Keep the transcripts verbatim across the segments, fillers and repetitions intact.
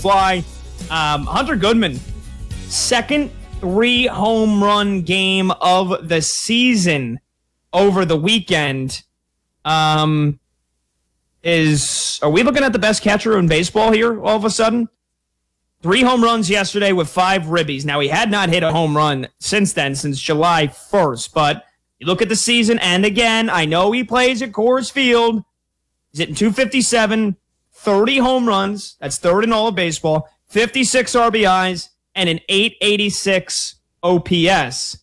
fly. Um, Hunter Goodman, second three home run game of the season over the weekend. Um, is are we looking at the best catcher in baseball here all of a sudden? Three home runs yesterday with five ribbies. Now, he had not hit a home run since then, since July first. But you look at the season, and again, I know he plays at Coors Field. He's hitting two fifty-seven, thirty home runs. That's third in all of baseball. fifty-six R B Is, and an eight eighty-six O P S.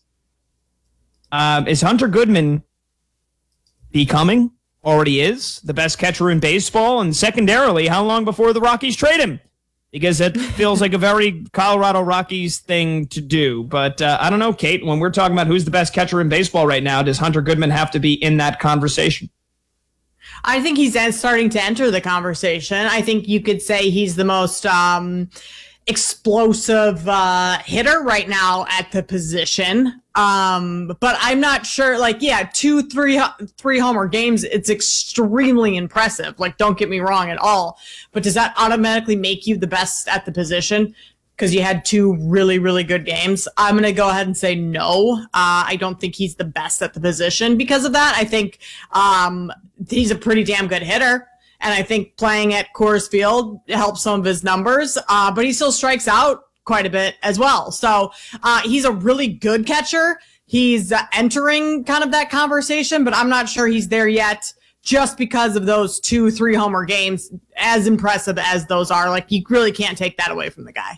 Um, is Hunter Goodman becoming, already is, the best catcher in baseball? And secondarily, how long before the Rockies trade him? Because it feels like a very Colorado Rockies thing to do. But uh, I don't know, Kate, when we're talking about who's the best catcher in baseball right now, does Hunter Goodman have to be in that conversation? I think he's starting to enter the conversation. I think you could say he's the most um, explosive uh, hitter right now at the position. Um, but I'm not sure, like, yeah, two, three, three homer games, it's extremely impressive. Like, don't get me wrong at all. But does that automatically make you the best at the position because you had two really, really good games? I'm going to go ahead and say no. Uh, I don't think he's the best at the position because of that. I think um, he's a pretty damn good hitter. And I think playing at Coors Field helps some of his numbers. Uh, but he still strikes out quite a bit as well. So uh, he's a really good catcher. He's uh, entering kind of that conversation, but I'm not sure he's there yet just because of those two, three homer games, as impressive as those are. Like, you really can't take that away from the guy.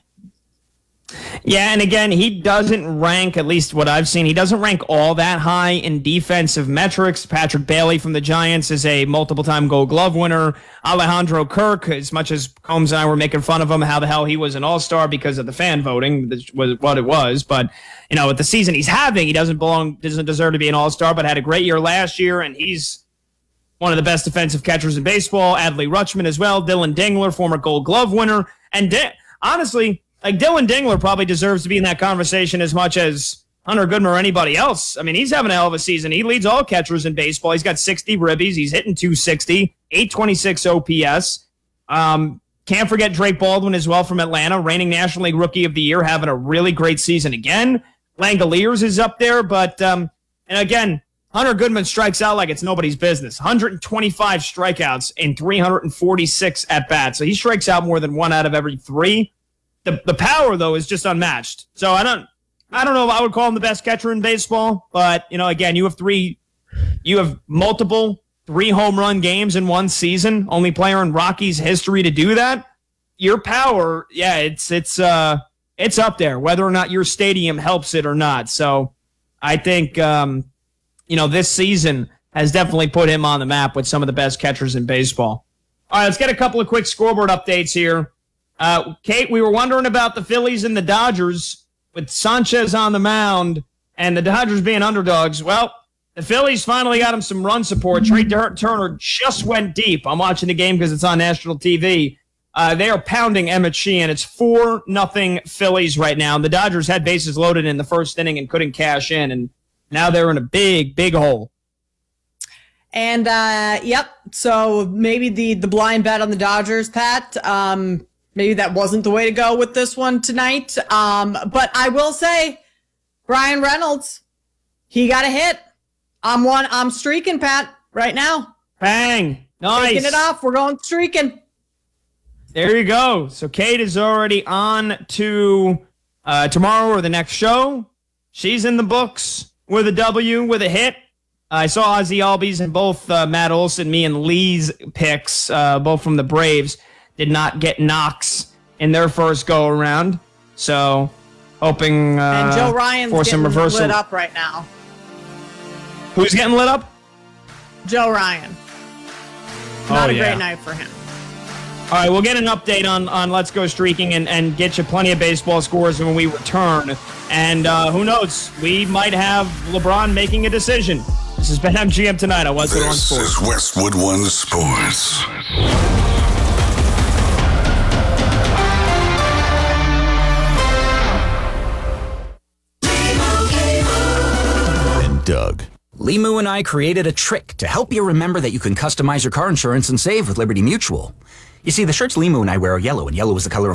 Yeah, and again, he doesn't rank, at least what I've seen, he doesn't rank all that high in defensive metrics. Patrick Bailey from the Giants is a multiple-time Gold Glove winner. Alejandro Kirk, as much as Combs and I were making fun of him, how the hell he was an all-star because of the fan voting, which was what it was. But, you know, with the season he's having, he doesn't belong, doesn't deserve to be an all-star, but had a great year last year, and he's one of the best defensive catchers in baseball. Adley Rutschman as well. Dylan Dingler, former Gold Glove winner. And Di- honestly, like, Dylan Dingler probably deserves to be in that conversation as much as Hunter Goodman or anybody else. I mean, he's having a hell of a season. He leads all catchers in baseball. He's got sixty ribbies. He's hitting two sixty, eight twenty-six O P S. Um, can't forget Drake Baldwin as well from Atlanta, reigning National League Rookie of the Year, having a really great season again. Langoliers is up there, but, um, and again, Hunter Goodman strikes out like it's nobody's business. one hundred twenty-five strikeouts in three hundred forty-six at-bats. So he strikes out more than one out of every three. The the power, though, is just unmatched. So I don't I don't know if I would call him the best catcher in baseball, but, you know, again, you have three, you have multiple three home run games in one season, only player in Rockies history to do that. Your power, yeah, it's it's uh it's up there, whether or not your stadium helps it or not. So I think um, you know, this season has definitely put him on the map with some of the best catchers in baseball. All right, let's get a couple of quick scoreboard updates here. Uh, Kate, we were wondering about the Phillies and the Dodgers with Sanchez on the mound and the Dodgers being underdogs. Well, the Phillies finally got him some run support. Trey Turner just went deep. I'm watching the game because it's on national T V. Uh, they are pounding Emmett Sheehan. It's four nothing Phillies right now. The Dodgers had bases loaded in the first inning and couldn't cash in, and now they're in a big, big hole. And, uh, yep, so maybe the, the blind bet on the Dodgers, Pat, um, maybe that wasn't the way to go with this one tonight. Um, but I will say, Brian Reynolds, he got a hit. I'm one. I'm streaking, Pat, right now. Bang. Nice. Taking it off. We're going streaking. There you go. So Kate is already on to uh, tomorrow or the next show. She's in the books with a W, with a hit. I saw Ozzy Albies and both uh, Matt Olson, me and Lee's picks, uh, both from the Braves, did not get knocks in their first go around. So hoping uh, and Joe Ryan's for some getting reversal. lit up right now. Who's getting lit up? Joe Ryan. Not oh, a yeah. great night for him. All right, we'll get an update on, on Let's Go Streaking and, and get you plenty of baseball scores when we return. And uh, who knows, we might have LeBron making a decision. This has been M G M Tonight on Westwood One Sports. This is Westwood One Sports. And Doug. Limu and I created a trick to help you remember that you can customize your car insurance and save with Liberty Mutual. You see, the shirts Limu and I wear are yellow, and yellow is the color of